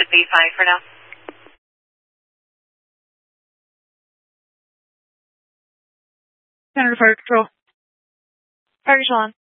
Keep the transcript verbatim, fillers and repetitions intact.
should be fine for now. Center to Fire Control. Fire control on.